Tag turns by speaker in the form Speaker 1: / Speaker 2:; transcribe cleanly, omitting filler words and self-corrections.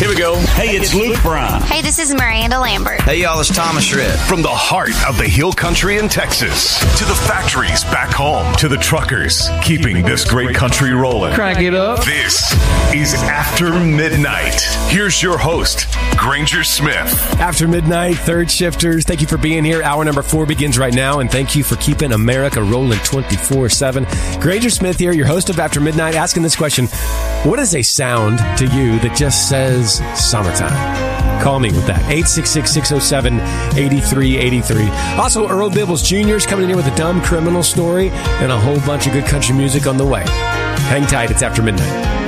Speaker 1: Here we go. Hey, it's Luke Brown.
Speaker 2: Hey, this is Miranda Lambert.
Speaker 3: Hey, y'all, it's Thomas Rhett.
Speaker 4: From the heart of the Hill Country in Texas to the factories back home to the truckers keeping this great country rolling.
Speaker 5: Crank it up.
Speaker 4: This is After Midnight. Here's your host, Granger Smith.
Speaker 6: After Midnight, third shifters, thank you for being here. Hour number 4 begins right now, and thank you for keeping America rolling 24/7. Granger Smith here, your host of After Midnight, asking this question: what is a sound to you that just says summertime? Call me with that. 866-607-8383. Also, Earl Bibbles Jr. is coming in here with a dumb criminal story and a whole bunch of good country music on the way. Hang tight. It's After Midnight.